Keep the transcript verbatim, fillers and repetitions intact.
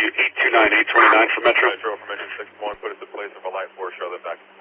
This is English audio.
eight two nine eight two nine for Metro. Metro, from engine six one, put us in place of a light four, Charlotte back.